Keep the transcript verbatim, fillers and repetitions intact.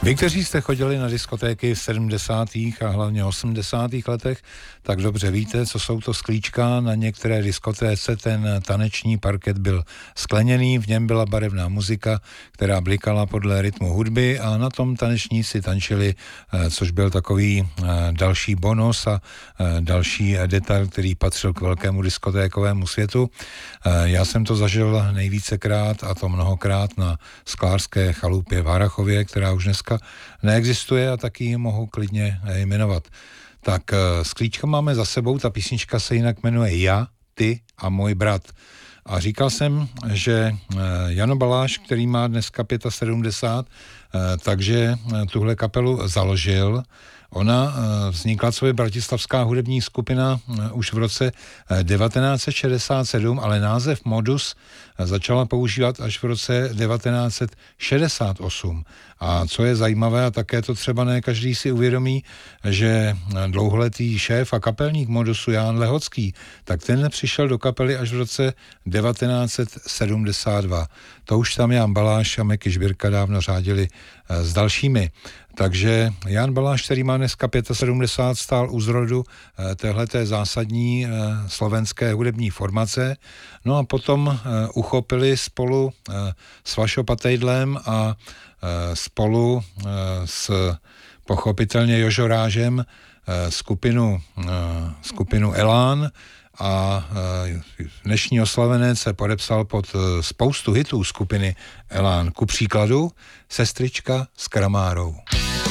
Vy, kteří jste chodili na diskotéky v sedmdesátých a hlavně osmdesátých letech, tak dobře víte, co jsou to sklíčka. Na některé diskotéce ten taneční parket byl skleněný, v něm byla barevná muzika, která blikala podle rytmu hudby a na tom tanečníci tančili, což byl takový další bonus a další detail, který patřil k velkému diskotékovému světu. Já jsem to zažil nejvícekrát, a to mnohokrát, na sklářské chalupě v Harrachově, která už dneska neexistuje a taky ji mohu klidně jmenovat. Tak sklíčka máme za sebou, ta písnička se jinak jmenuje Já, ty a můj brat. A říkal jsem, že Jano Baláš, který má dneska sedmdesát pět, takže tuhle kapelu založil. Ona vznikla, co je bratislavská hudební skupina, už v roce devatenáct set šedesát sedm, ale název Modus začala používat až v roce devatenáct set šedesát osm. A co je zajímavé, a také to třeba ne každý si uvědomí, že dlouholetý šéf a kapelník Modusu Jan Lehocký, tak ten přišel do kapely až v roce devatenáct set sedmdesát dva. To už tam Jan Baláš a Meky Žbírka dávno řádili s dalšími. Takže Jan Baláš, který má dneska sedmdesát pět, stál u zrodu téhleté zásadní slovenské hudební formace. No a potom uchopili spolu s Vašo Patejdlem a spolu s pochopitelně Jožo Rážem skupinu, skupinu Elán a dnešní oslavenec se podepsal pod spoustu hitů skupiny Elán. Ku příkladu Sestřička s Kramárou.